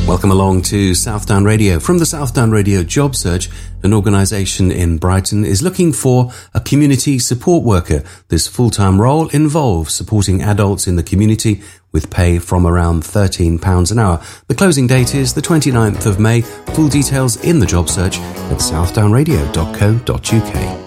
Welcome along to Southdown Radio. From the Southdown Radio Job Search, an organisation in Brighton is looking for a community support worker. This full-time role involves supporting adults in the community with pay from around £13 an hour. The closing date is the 29th of May. Full details in the job search at southdownradio.co.uk.